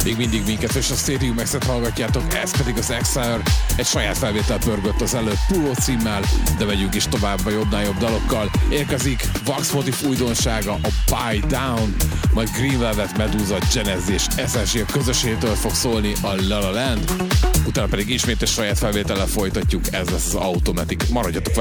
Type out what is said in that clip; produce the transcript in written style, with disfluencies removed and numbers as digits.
Még mindig minket és a Stadium X-et hallgatjátok, ez pedig az Exile, egy saját felvétel pörgött az előtt Puro címmel, de megyünk is tovább a jobbnál jobb dalokkal. Érkezik Vax Motif újdonsága, a Buy Down, majd Green Velvet, Medusa, Genesis és SSG közösségtől fog szólni a La La Land, utána pedig ismét egy saját felvétellel folytatjuk, ez lesz az Automatic. Maradjatok velünk!